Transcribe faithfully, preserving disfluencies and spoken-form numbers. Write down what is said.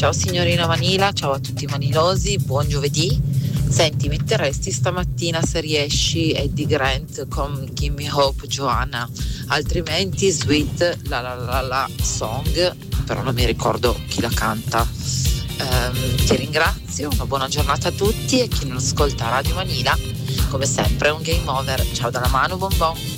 ciao signorina Manila, ciao a tutti i manilosi, buon giovedì. Senti, metteresti stamattina, se riesci, Eddie Grant con Gimme Hope Joanna, altrimenti Sweet La La La La Song, però non mi ricordo chi la canta. Um, ti ringrazio, una buona giornata a tutti, e chi non ascolta Radio Manila, come sempre, un game over. Ciao dalla Manu Bonbon.